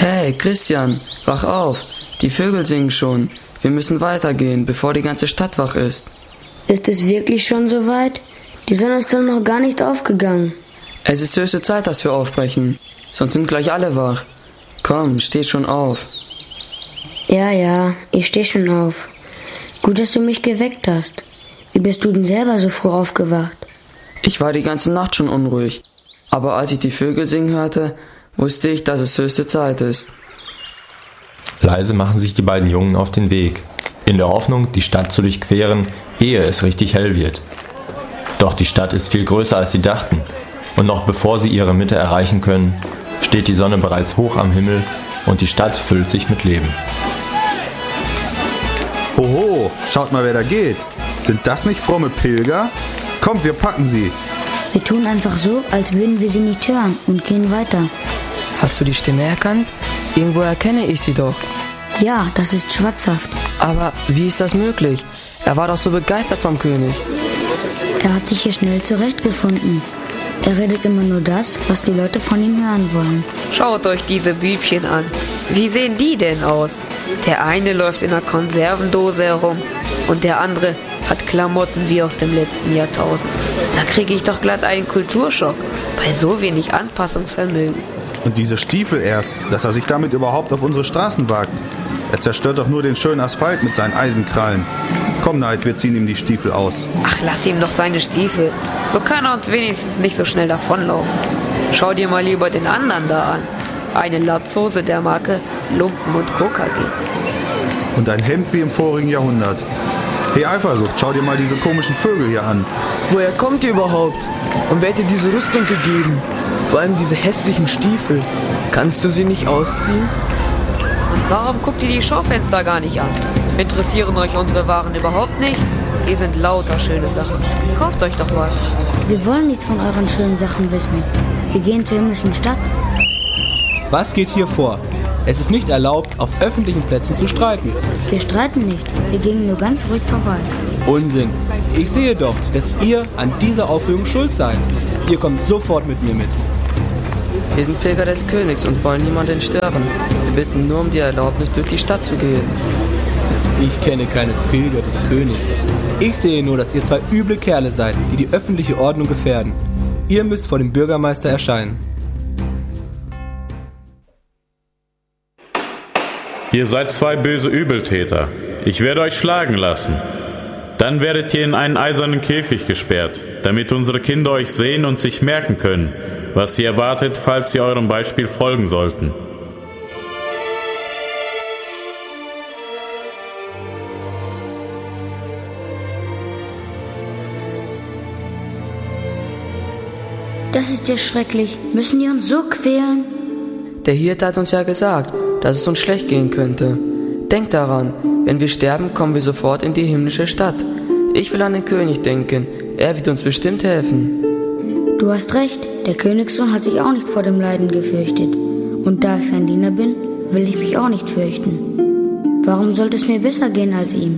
Hey, Christian, wach auf. Die Vögel singen schon. Wir müssen weitergehen, bevor die ganze Stadt wach ist. Ist es wirklich schon so weit? Die Sonne ist doch noch gar nicht aufgegangen. Es ist höchste Zeit, dass wir aufbrechen. Sonst sind gleich alle wach. Komm, steh schon auf. Ja, ich steh schon auf. Gut, dass du mich geweckt hast. Wie bist du denn selber so früh aufgewacht? Ich war die ganze Nacht schon unruhig. Aber als ich die Vögel singen hörte, wusste ich, dass es höchste Zeit ist. Leise machen sich die beiden Jungen auf den Weg, in der Hoffnung, die Stadt zu durchqueren, ehe es richtig hell wird. Doch die Stadt ist viel größer, als sie dachten, und noch bevor sie ihre Mitte erreichen können, steht die Sonne bereits hoch am Himmel und die Stadt füllt sich mit Leben. Hoho, schaut mal, wer da geht. Sind das nicht fromme Pilger? Kommt, wir packen sie. Wir tun einfach so, als würden wir sie nicht hören und gehen weiter. Hast du die Stimme erkannt? Irgendwo erkenne ich sie doch. Ja, das ist Schwarzhaft. Aber wie ist das möglich? Er war doch so begeistert vom König. Er hat sich hier schnell zurechtgefunden. Er redet immer nur das, was die Leute von ihm hören wollen. Schaut euch diese Bübchen an. Wie sehen die denn aus? Der eine läuft in einer Konservendose herum und der andere hat Klamotten wie aus dem letzten Jahrtausend. Da kriege ich doch glatt einen Kulturschock bei so wenig Anpassungsvermögen. Und diese Stiefel erst, dass er sich damit überhaupt auf unsere Straßen wagt. Er zerstört doch nur den schönen Asphalt mit seinen Eisenkrallen. Komm, Neid, wir ziehen ihm die Stiefel aus. Ach, lass ihm doch seine Stiefel. So kann er uns wenigstens nicht so schnell davonlaufen. Schau dir mal lieber den anderen da an. Eine Latzhose der Marke Lumpen und Co. KG. Und ein Hemd wie im vorigen Jahrhundert. Hey Eifersucht, schau dir mal diese komischen Vögel hier an. Woher kommt ihr überhaupt? Und wer hat dir diese Rüstung gegeben? Vor allem diese hässlichen Stiefel. Kannst du sie nicht ausziehen? Und warum guckt ihr die Schaufenster gar nicht an? Interessieren euch unsere Waren überhaupt nicht? Hier sind lauter schöne Sachen. Kauft euch doch was. Wir wollen nichts von euren schönen Sachen wissen. Wir gehen zur himmlischen Stadt. Was geht hier vor? Es ist nicht erlaubt, auf öffentlichen Plätzen zu streiten. Wir streiten nicht. Wir gehen nur ganz ruhig vorbei. Unsinn. Ich sehe doch, dass ihr an dieser Aufregung schuld seid. Ihr kommt sofort mit mir mit. Wir sind Pilger des Königs und wollen niemanden stören. Wir bitten nur um die Erlaubnis, durch die Stadt zu gehen. Ich kenne keine Pilger des Königs. Ich sehe nur, dass ihr zwei üble Kerle seid, die die öffentliche Ordnung gefährden. Ihr müsst vor dem Bürgermeister erscheinen. Ihr seid zwei böse Übeltäter. Ich werde euch schlagen lassen. Dann werdet ihr in einen eisernen Käfig gesperrt, damit unsere Kinder euch sehen und sich merken können, was sie erwartet, falls sie eurem Beispiel folgen sollten. Das ist ja schrecklich. Müssen die uns so quälen? Der Hirte hat uns ja gesagt, dass es uns schlecht gehen könnte. Denkt daran, wenn wir sterben, kommen wir sofort in die himmlische Stadt. Ich will an den König denken. Er wird uns bestimmt helfen. Du hast recht. Der Königssohn hat sich auch nicht vor dem Leiden gefürchtet. Und da ich sein Diener bin, will ich mich auch nicht fürchten. Warum sollte es mir besser gehen als ihm?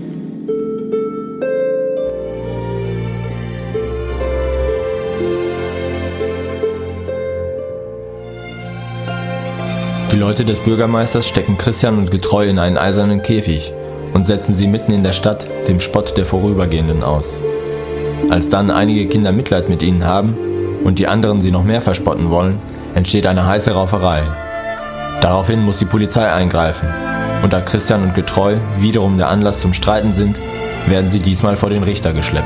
Die Leute des Bürgermeisters stecken Christian und Getreu in einen eisernen Käfig und setzen sie mitten in der Stadt dem Spott der Vorübergehenden aus. Als dann einige Kinder Mitleid mit ihnen haben und die anderen sie noch mehr verspotten wollen, entsteht eine heiße Rauferei. Daraufhin muss die Polizei eingreifen und da Christian und Getreu wiederum der Anlass zum Streiten sind, werden sie diesmal vor den Richter geschleppt.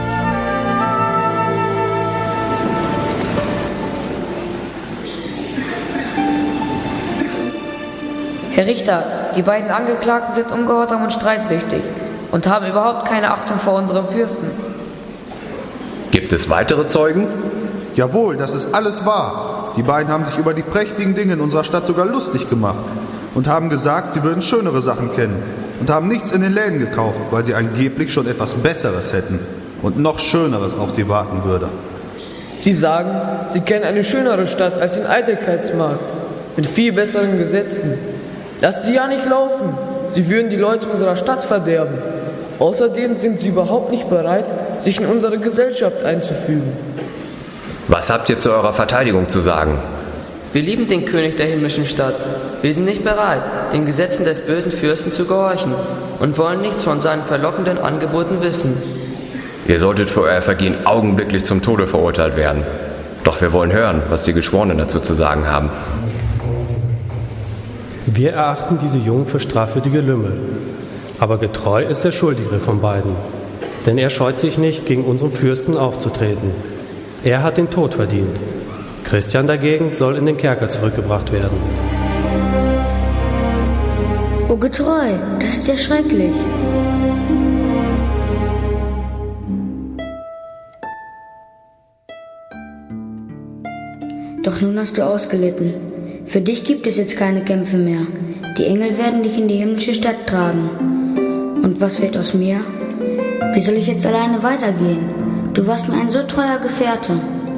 Herr Richter, die beiden Angeklagten sind ungehorsam und streitsüchtig und haben überhaupt keine Achtung vor unserem Fürsten. Gibt es weitere Zeugen? Jawohl, das ist alles wahr. Die beiden haben sich über die prächtigen Dinge in unserer Stadt sogar lustig gemacht und haben gesagt, sie würden schönere Sachen kennen und haben nichts in den Läden gekauft, weil sie angeblich schon etwas Besseres hätten und noch Schöneres auf sie warten würde. Sie sagen, sie kennen eine schönere Stadt als den Eitelkeitsmarkt mit viel besseren Gesetzen. Lasst sie ja nicht laufen. Sie würden die Leute unserer Stadt verderben. Außerdem sind sie überhaupt nicht bereit, sich in unsere Gesellschaft einzufügen. Was habt ihr zu eurer Verteidigung zu sagen? Wir lieben den König der himmlischen Stadt. Wir sind nicht bereit, den Gesetzen des bösen Fürsten zu gehorchen und wollen nichts von seinen verlockenden Angeboten wissen. Ihr solltet für euer Vergehen augenblicklich zum Tode verurteilt werden. Doch wir wollen hören, was die Geschworenen dazu zu sagen haben. Wir erachten diese Jungen für strafwürdige Lümmel. Aber getreu ist der Schuldigere von beiden. Denn er scheut sich nicht, gegen unseren Fürsten aufzutreten. Er hat den Tod verdient. Christian dagegen soll in den Kerker zurückgebracht werden. Oh, getreu, das ist ja schrecklich. Doch nun hast du ausgelitten. Für dich gibt es jetzt keine Kämpfe mehr. Die Engel werden dich in die himmlische Stadt tragen. Und was wird aus mir? Wie soll ich jetzt alleine weitergehen? Du warst mir ein so treuer Gefährte.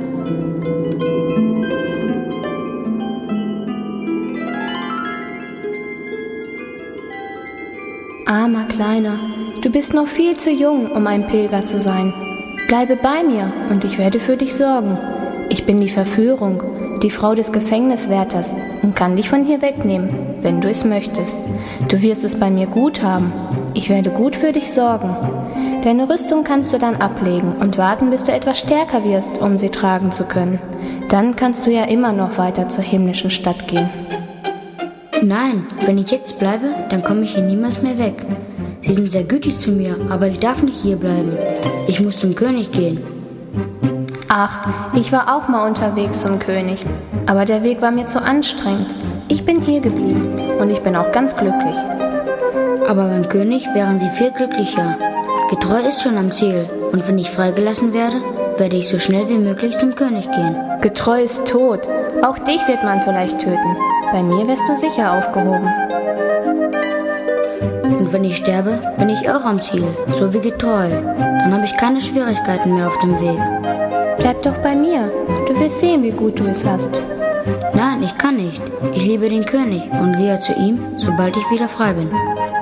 Armer Kleiner, du bist noch viel zu jung, um ein Pilger zu sein. Bleibe bei mir und ich werde für dich sorgen. Ich bin die Verführung, die Frau des Gefängniswärters und kann dich von hier wegnehmen, wenn du es möchtest. Du wirst es bei mir gut haben. Ich werde gut für dich sorgen. Deine Rüstung kannst du dann ablegen und warten, bis du etwas stärker wirst, um sie tragen zu können. Dann kannst du ja immer noch weiter zur himmlischen Stadt gehen. Nein, wenn ich jetzt bleibe, dann komme ich hier niemals mehr weg. Sie sind sehr gütig zu mir, aber ich darf nicht hier bleiben. Ich muss zum König gehen. Ach, ich war auch mal unterwegs zum König, aber der Weg war mir zu anstrengend. Ich bin hier geblieben und ich bin auch ganz glücklich. Aber beim König wären Sie viel glücklicher. Getreu ist schon am Ziel und wenn ich freigelassen werde, werde ich so schnell wie möglich zum König gehen. Getreu ist tot. Auch dich wird man vielleicht töten. Bei mir wirst du sicher aufgehoben. Und wenn ich sterbe, bin ich auch am Ziel, so wie getreu. Dann habe ich keine Schwierigkeiten mehr auf dem Weg. Bleib doch bei mir. Du wirst sehen, wie gut du es hast. Nein, ich kann nicht. Ich liebe den König und gehe zu ihm, sobald ich wieder frei bin.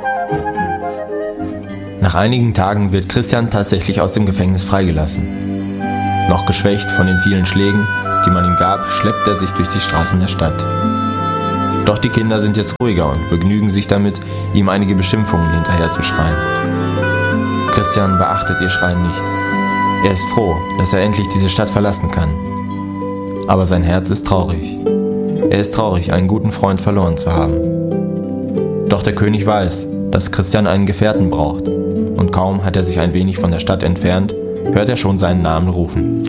Nach einigen Tagen wird Christian tatsächlich aus dem Gefängnis freigelassen. Noch geschwächt von den vielen Schlägen, die man ihm gab, schleppt er sich durch die Straßen der Stadt. Doch die Kinder sind jetzt ruhiger und begnügen sich damit, ihm einige Beschimpfungen hinterherzuschreien. Christian beachtet ihr Schreien nicht. Er ist froh, dass er endlich diese Stadt verlassen kann. Aber sein Herz ist traurig. Er ist traurig, einen guten Freund verloren zu haben. Doch der König weiß, dass Christian einen Gefährten braucht. Und kaum hat er sich ein wenig von der Stadt entfernt, hört er schon seinen Namen rufen.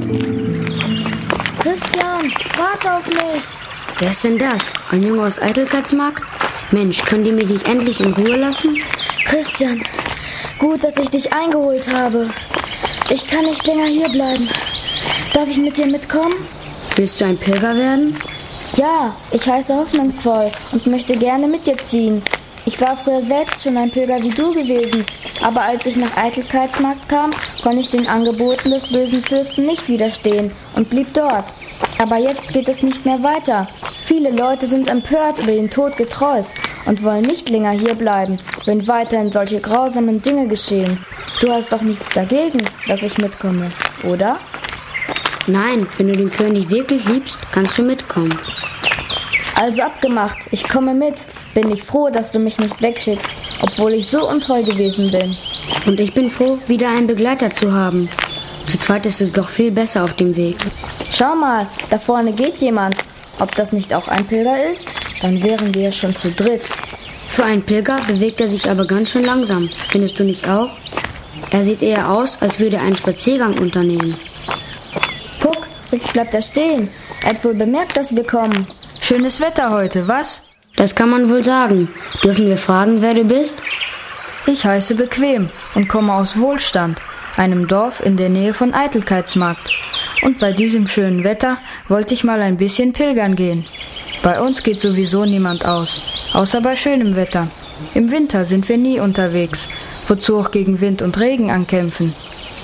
Christian, warte auf mich! Wer ist denn das? Ein Junge aus Eitelkeitsmarkt? Mensch, könnt ihr mich nicht endlich in Ruhe lassen? Christian, gut, dass ich dich eingeholt habe. Ich kann nicht länger hier bleiben. Darf ich mit dir mitkommen? Willst du ein Pilger werden? Ja, ich heiße hoffnungsvoll und möchte gerne mit dir ziehen. Ich war früher selbst schon ein Pilger wie du gewesen, aber als ich nach Eitelkeitsmarkt kam, konnte ich den Angeboten des bösen Fürsten nicht widerstehen und blieb dort. Aber jetzt geht es nicht mehr weiter. Viele Leute sind empört über den Tod Getreus und wollen nicht länger hier bleiben, wenn weiterhin solche grausamen Dinge geschehen. Du hast doch nichts dagegen, dass ich mitkomme, oder? Nein, wenn du den König wirklich liebst, kannst du mitkommen. Also abgemacht, ich komme mit. Bin ich froh, dass du mich nicht wegschickst, obwohl ich so untreu gewesen bin. Und ich bin froh, wieder einen Begleiter zu haben. Zu zweit ist es doch viel besser auf dem Weg. Schau mal, da vorne geht jemand. Ob das nicht auch ein Pilger ist? Dann wären wir schon zu dritt. Für einen Pilger bewegt er sich aber ganz schön langsam. Findest du nicht auch? Er sieht eher aus, als würde er einen Spaziergang unternehmen. Guck, jetzt bleibt er stehen. Er hat wohl bemerkt, dass wir kommen. Schönes Wetter heute, was? Das kann man wohl sagen. Dürfen wir fragen, wer du bist? Ich heiße Bequem und komme aus Wohlstand, einem Dorf in der Nähe von Eitelkeitsmarkt. Und bei diesem schönen Wetter wollte ich mal ein bisschen pilgern gehen. Bei uns geht sowieso niemand aus, außer bei schönem Wetter. Im Winter sind wir nie unterwegs, wozu auch gegen Wind und Regen ankämpfen.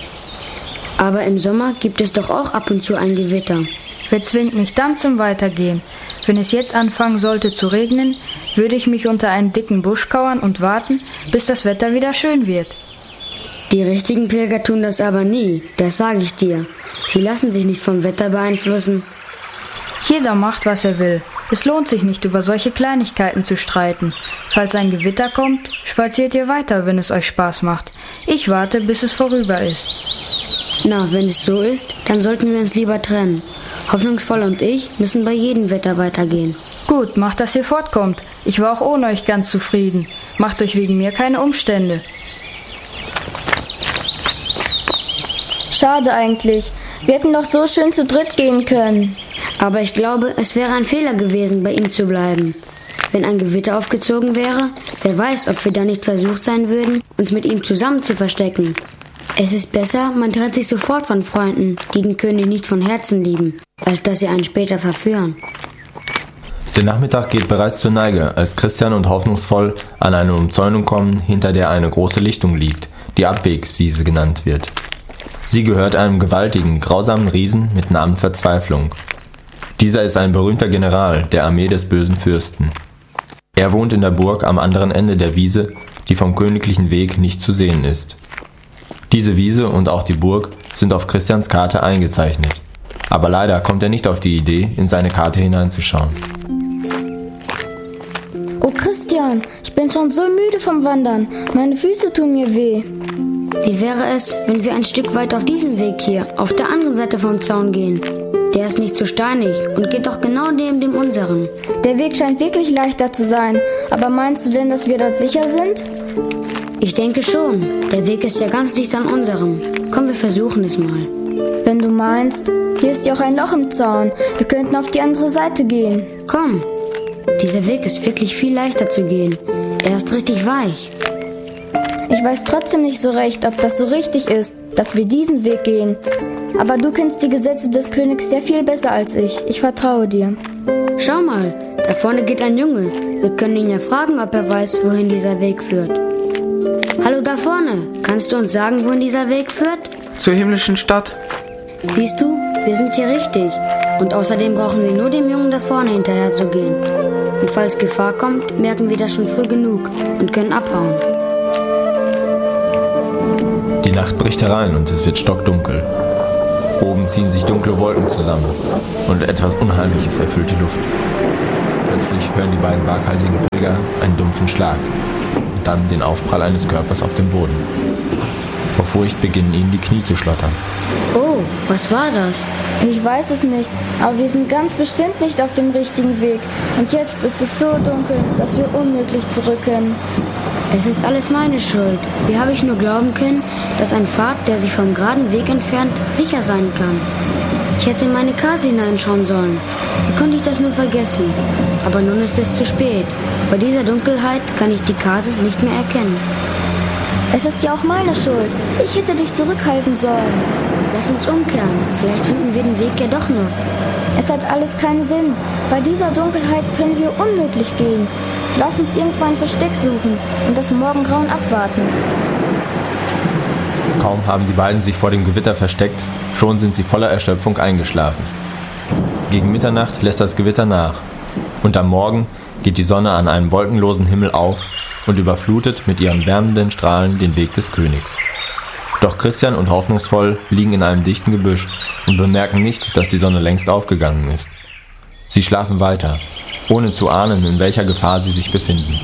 Aber im Sommer gibt es doch auch ab und zu ein Gewitter. Wer zwingt mich dann zum Weitergehen? Wenn es jetzt anfangen sollte zu regnen, würde ich mich unter einen dicken Busch kauern und warten, bis das Wetter wieder schön wird. Die richtigen Pilger tun das aber nie, das sage ich dir. Sie lassen sich nicht vom Wetter beeinflussen. Jeder macht, was er will. Es lohnt sich nicht, über solche Kleinigkeiten zu streiten. Falls ein Gewitter kommt, spaziert ihr weiter, wenn es euch Spaß macht. Ich warte, bis es vorüber ist. Na, wenn es so ist, dann sollten wir uns lieber trennen. Hoffnungsvoll und ich müssen bei jedem Wetter weitergehen. Gut, macht, dass ihr fortkommt. Ich war auch ohne euch ganz zufrieden. Macht euch wegen mir keine Umstände. Schade eigentlich. Wir hätten doch so schön zu dritt gehen können. Aber ich glaube, es wäre ein Fehler gewesen, bei ihm zu bleiben. Wenn ein Gewitter aufgezogen wäre, wer weiß, ob wir dann nicht versucht sein würden, uns mit ihm zusammen zu verstecken. Es ist besser, man trennt sich sofort von Freunden, die den König nicht von Herzen lieben, als dass sie einen später verführen. Der Nachmittag geht bereits zur Neige, als Christian und Hoffnungsvoll an eine Umzäunung kommen, hinter der eine große Lichtung liegt, die Abwegswiese genannt wird. Sie gehört einem gewaltigen, grausamen Riesen mit Namen Verzweiflung. Dieser ist ein berühmter General der Armee des bösen Fürsten. Er wohnt in der Burg am anderen Ende der Wiese, die vom königlichen Weg nicht zu sehen ist. Diese Wiese und auch die Burg sind auf Christians Karte eingezeichnet. Aber leider kommt er nicht auf die Idee, in seine Karte hineinzuschauen. Oh Christian, ich bin schon so müde vom Wandern. Meine Füße tun mir weh. Wie wäre es, wenn wir ein Stück weit auf diesem Weg hier, auf der anderen Seite vom Zaun gehen? Der ist nicht so steinig und geht doch genau neben dem unseren. Der Weg scheint wirklich leichter zu sein. Aber meinst du denn, dass wir dort sicher sind? Ich denke schon. Der Weg ist ja ganz dicht an unserem. Komm, wir versuchen es mal. Wenn du meinst, hier ist ja auch ein Loch im Zaun. Wir könnten auf die andere Seite gehen. Komm. Dieser Weg ist wirklich viel leichter zu gehen. Er ist richtig weich. Ich weiß trotzdem nicht so recht, ob das so richtig ist, dass wir diesen Weg gehen. Aber du kennst die Gesetze des Königs ja viel besser als ich. Ich vertraue dir. Schau mal, da vorne geht ein Junge. Wir können ihn ja fragen, ob er weiß, wohin dieser Weg führt. Hallo da vorne, kannst du uns sagen, wohin dieser Weg führt? Zur himmlischen Stadt. Siehst du, wir sind hier richtig. Und außerdem brauchen wir nur dem Jungen da vorne hinterher zu gehen. Und falls Gefahr kommt, merken wir das schon früh genug und können abhauen. Die Nacht bricht herein und es wird stockdunkel. Oben ziehen sich dunkle Wolken zusammen und etwas Unheimliches erfüllt die Luft. Plötzlich hören die beiden waghalsigen Pilger einen dumpfen Schlag und dann den Aufprall eines Körpers auf dem Boden. Vor Furcht beginnen ihnen die Knie zu schlottern. Oh, was war das? Ich weiß es nicht, aber wir sind ganz bestimmt nicht auf dem richtigen Weg. Und jetzt ist es so dunkel, dass wir unmöglich zurück können. Es ist alles meine Schuld. Wie habe ich nur glauben können, dass ein Pfad, der sich vom geraden Weg entfernt, sicher sein kann? Ich hätte in meine Karte hineinschauen sollen. Wie konnte ich das nur vergessen? Aber nun ist es zu spät. Bei dieser Dunkelheit kann ich die Karte nicht mehr erkennen. Es ist ja auch meine Schuld. Ich hätte dich zurückhalten sollen. Lass uns umkehren. Vielleicht finden wir den Weg ja doch noch. Es hat alles keinen Sinn. Bei dieser Dunkelheit können wir unmöglich gehen. Lass uns irgendwo ein Versteck suchen und das Morgengrauen abwarten. Kaum haben die beiden sich vor dem Gewitter versteckt, schon sind sie voller Erschöpfung eingeschlafen. Gegen Mitternacht lässt das Gewitter nach und am Morgen geht die Sonne an einem wolkenlosen Himmel auf und überflutet mit ihren wärmenden Strahlen den Weg des Königs. Doch Christian und Hoffnungsvoll liegen in einem dichten Gebüsch und bemerken nicht, dass die Sonne längst aufgegangen ist. Sie schlafen weiter, ohne zu ahnen, in welcher Gefahr sie sich befinden.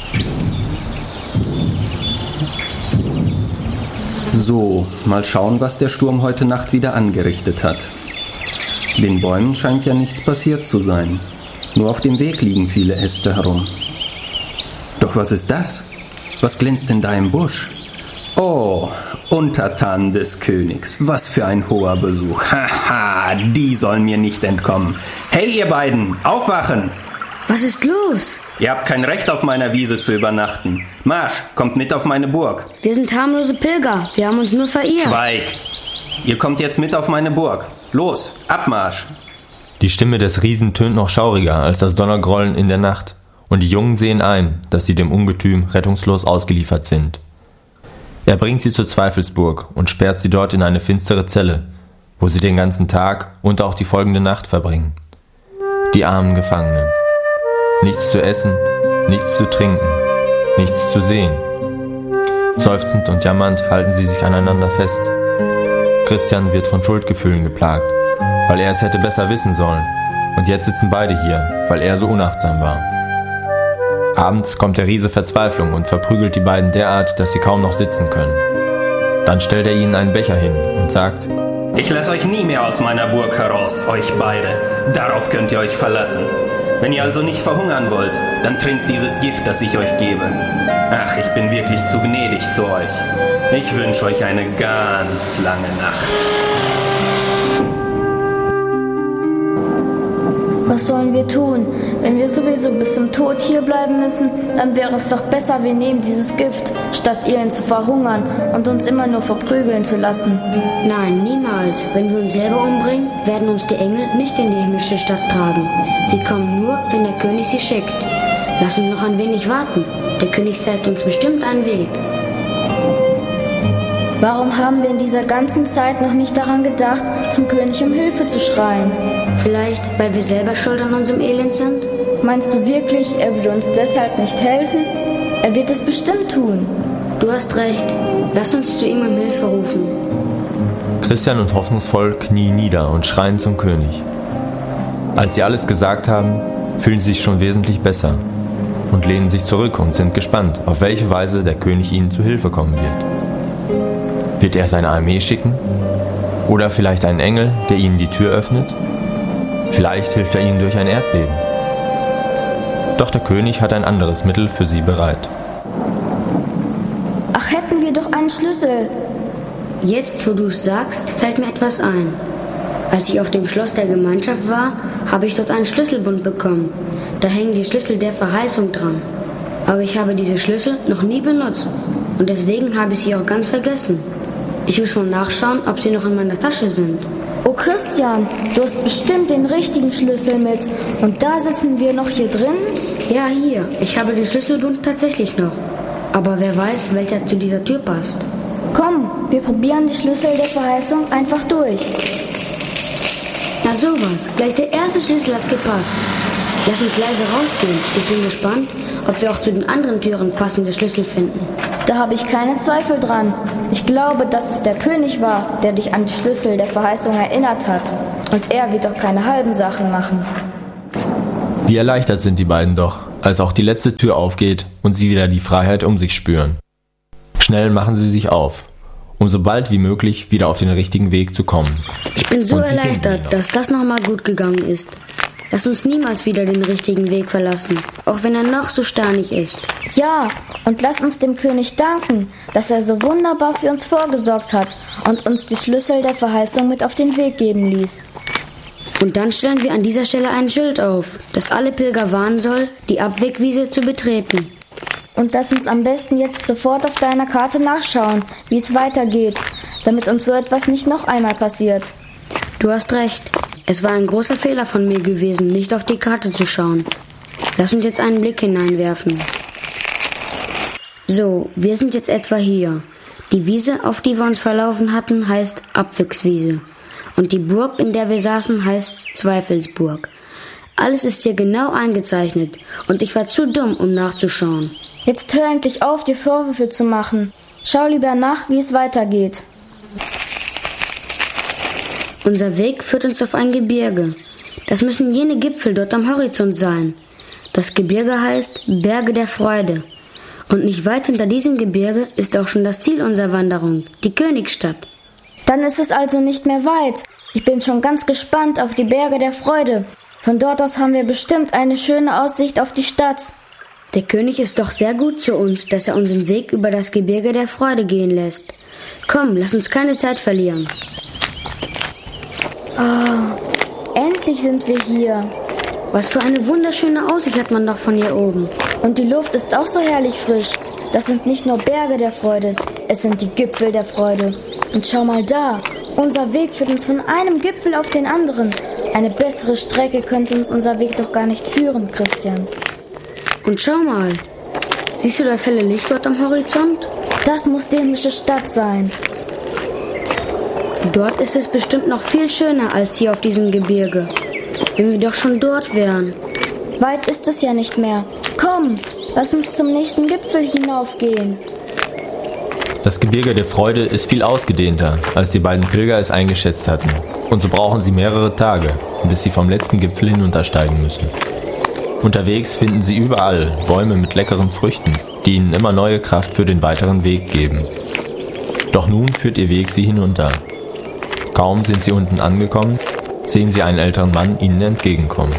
So, mal schauen, was der Sturm heute Nacht wieder angerichtet hat. Den Bäumen scheint ja nichts passiert zu sein. Nur auf dem Weg liegen viele Äste herum. Doch was ist das? Was glänzt denn da im Busch? Oh, Untertanen des Königs, was für ein hoher Besuch. Haha, die sollen mir nicht entkommen. Hey ihr beiden, aufwachen! Was ist los? Ihr habt kein Recht auf meiner Wiese zu übernachten. Marsch, kommt mit auf meine Burg. Wir sind harmlose Pilger, wir haben uns nur verirrt. Schweig! Ihr kommt jetzt mit auf meine Burg. Los, Abmarsch! Die Stimme des Riesen tönt noch schauriger als das Donnergrollen in der Nacht, und die Jungen sehen ein, dass sie dem Ungetüm rettungslos ausgeliefert sind. Er bringt sie zur Zweifelsburg und sperrt sie dort in eine finstere Zelle, wo sie den ganzen Tag und auch die folgende Nacht verbringen. Die armen Gefangenen. Nichts zu essen, nichts zu trinken, nichts zu sehen. Seufzend und jammernd halten sie sich aneinander fest. Christian wird von Schuldgefühlen geplagt, weil er es hätte besser wissen sollen und jetzt sitzen beide hier, weil er so unachtsam war. Abends kommt der Riese Verzweiflung und verprügelt die beiden derart, dass sie kaum noch sitzen können. Dann stellt er ihnen einen Becher hin und sagt: Ich lasse euch nie mehr aus meiner Burg heraus, euch beide. Darauf könnt ihr euch verlassen. Wenn ihr also nicht verhungern wollt, dann trinkt dieses Gift, das ich euch gebe. Ach, ich bin wirklich zu gnädig zu euch. Ich wünsche euch eine ganz lange Nacht. Was sollen wir tun? Wenn wir sowieso bis zum Tod hier bleiben müssen, dann wäre es doch besser, wir nehmen dieses Gift, statt elend zu verhungern und uns immer nur verprügeln zu lassen. Nein, niemals. Wenn wir uns selber umbringen, werden uns die Engel nicht in die himmlische Stadt tragen. Sie kommen nur, wenn der König sie schickt. Lass uns noch ein wenig warten. Der König zeigt uns bestimmt einen Weg. Warum haben wir in dieser ganzen Zeit noch nicht daran gedacht, zum König um Hilfe zu schreien? Vielleicht, weil wir selber schuld an unserem Elend sind? Meinst du wirklich, er würde uns deshalb nicht helfen? Er wird es bestimmt tun. Du hast recht. Lass uns zu ihm um Hilfe rufen. Christian und hoffnungsvoll knien nieder und schreien zum König. Als sie alles gesagt haben, fühlen sie sich schon wesentlich besser und lehnen sich zurück und sind gespannt, auf welche Weise der König ihnen zu Hilfe kommen wird. Wird er seine Armee schicken? Oder vielleicht einen Engel, der ihnen die Tür öffnet? Vielleicht hilft er ihnen durch ein Erdbeben. Doch der König hat ein anderes Mittel für sie bereit. Ach, hätten wir doch einen Schlüssel. Jetzt, wo du es sagst, fällt mir etwas ein. Als ich auf dem Schloss der Gemeinschaft war, habe ich dort einen Schlüsselbund bekommen. Da hängen die Schlüssel der Verheißung dran. Aber ich habe diese Schlüssel noch nie benutzt. Und deswegen habe ich sie auch ganz vergessen. Ich muss mal nachschauen, ob sie noch in meiner Tasche sind. Oh Christian, du hast bestimmt den richtigen Schlüssel mit. Und da sitzen wir noch hier drin? Ja, hier. Ich habe den Schlüsselbund tatsächlich noch. Aber wer weiß, welcher zu dieser Tür passt. Komm, wir probieren die Schlüssel der Verheißung einfach durch. Na sowas, gleich der erste Schlüssel hat gepasst. Lass uns leise rausgehen. Ich bin gespannt, ob wir auch zu den anderen Türen passende Schlüssel finden. Da habe ich keine Zweifel dran. Ich glaube, dass es der König war, der dich an die Schlüssel der Verheißung erinnert hat. Und er wird doch keine halben Sachen machen. Wie erleichtert sind die beiden doch, als auch die letzte Tür aufgeht und sie wieder die Freiheit um sich spüren. Schnell machen sie sich auf, um so bald wie möglich wieder auf den richtigen Weg zu kommen. Ich bin so erleichtert, dass das nochmal gut gegangen ist. Lass uns niemals wieder den richtigen Weg verlassen, auch wenn er noch so steinig ist. Ja, und lass uns dem König danken, dass er so wunderbar für uns vorgesorgt hat und uns die Schlüssel der Verheißung mit auf den Weg geben ließ. Und dann stellen wir an dieser Stelle ein Schild auf, das alle Pilger warnen soll, die Abwegwiese zu betreten. Und lass uns am besten jetzt sofort auf deiner Karte nachschauen, wie es weitergeht, damit uns so etwas nicht noch einmal passiert. Du hast recht. Es war ein großer Fehler von mir gewesen, nicht auf die Karte zu schauen. Lass uns jetzt einen Blick hineinwerfen. So, wir sind jetzt etwa hier. Die Wiese, auf die wir uns verlaufen hatten, heißt Abwegswiese. Und die Burg, in der wir saßen, heißt Zweifelsburg. Alles ist hier genau eingezeichnet und ich war zu dumm, um nachzuschauen. Jetzt hör endlich auf, dir Vorwürfe zu machen. Schau lieber nach, wie es weitergeht. Unser Weg führt uns auf ein Gebirge. Das müssen jene Gipfel dort am Horizont sein. Das Gebirge heißt Berge der Freude. Und nicht weit hinter diesem Gebirge ist auch schon das Ziel unserer Wanderung, die Königsstadt. Dann ist es also nicht mehr weit. Ich bin schon ganz gespannt auf die Berge der Freude. Von dort aus haben wir bestimmt eine schöne Aussicht auf die Stadt. Der König ist doch sehr gut zu uns, dass er unseren Weg über das Gebirge der Freude gehen lässt. Komm, lass uns keine Zeit verlieren. Oh, endlich sind wir hier. Was für eine wunderschöne Aussicht hat man doch von hier oben. Und die Luft ist auch so herrlich frisch. Das sind nicht nur Berge der Freude, es sind die Gipfel der Freude. Und schau mal da, unser Weg führt uns von einem Gipfel auf den anderen. Eine bessere Strecke könnte uns unser Weg doch gar nicht führen, Christian. Und schau mal, siehst du das helle Licht dort am Horizont? Das muss die himmlische Stadt sein. Dort ist es bestimmt noch viel schöner als hier auf diesem Gebirge. Wenn wir doch schon dort wären. Weit ist es ja nicht mehr. Komm, lass uns zum nächsten Gipfel hinaufgehen. Das Gebirge der Freude ist viel ausgedehnter, als die beiden Pilger es eingeschätzt hatten. Und so brauchen sie mehrere Tage, bis sie vom letzten Gipfel hinuntersteigen müssen. Unterwegs finden sie überall Bäume mit leckeren Früchten, die ihnen immer neue Kraft für den weiteren Weg geben. Doch nun führt ihr Weg sie hinunter. Kaum sind sie unten angekommen, sehen sie einen älteren Mann ihnen entgegenkommen.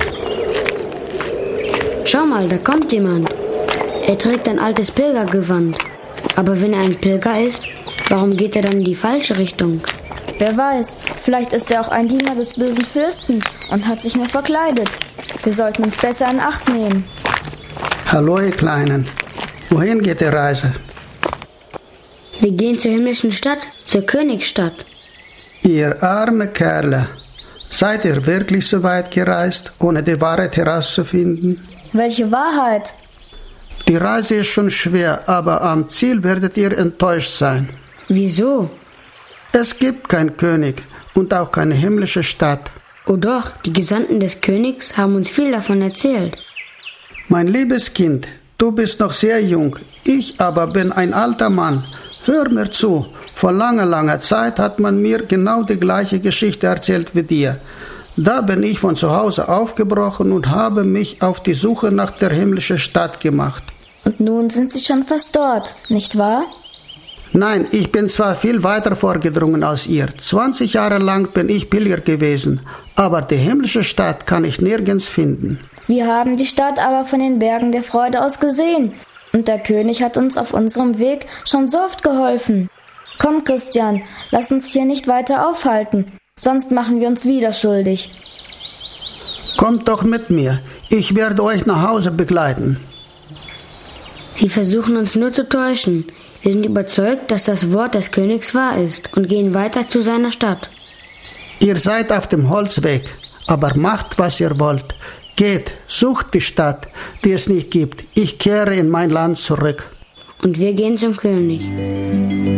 Schau mal, da kommt jemand. Er trägt ein altes Pilgergewand. Aber wenn er ein Pilger ist, warum geht er dann in die falsche Richtung? Wer weiß, vielleicht ist er auch ein Diener des bösen Fürsten und hat sich nur verkleidet. Wir sollten uns besser in Acht nehmen. Hallo, ihr Kleinen. Wohin geht die Reise? Wir gehen zur himmlischen Stadt, zur Königsstadt. Ihr arme Kerle. Seid ihr wirklich so weit gereist, ohne die Wahrheit herauszufinden? Welche Wahrheit? Die Reise ist schon schwer, aber am Ziel werdet ihr enttäuscht sein. Wieso? Es gibt keinen König und auch keine himmlische Stadt. Oh doch, die Gesandten des Königs haben uns viel davon erzählt. Mein liebes Kind, du bist noch sehr jung, ich aber bin ein alter Mann. Hör mir zu, vor langer Zeit hat man mir genau die gleiche Geschichte erzählt wie dir. Da bin ich von zu Hause aufgebrochen und habe mich auf die Suche nach der himmlischen Stadt gemacht. Und nun sind Sie schon fast dort, nicht wahr? Nein, ich bin zwar viel weiter vorgedrungen als ihr. 20 Jahre lang bin ich Pilger gewesen, aber die himmlische Stadt kann ich nirgends finden. Wir haben die Stadt aber von den Bergen der Freude aus gesehen. Und der König hat uns auf unserem Weg schon so oft geholfen. Komm, Christian, lass uns hier nicht weiter aufhalten, sonst machen wir uns wieder schuldig. Kommt doch mit mir, ich werde euch nach Hause begleiten. Sie versuchen uns nur zu täuschen. Wir sind überzeugt, dass das Wort des Königs wahr ist und gehen weiter zu seiner Stadt. Ihr seid auf dem Holzweg, aber macht, was ihr wollt. Geht, sucht die Stadt, die es nicht gibt. Ich kehre in mein Land zurück. Und wir gehen zum König.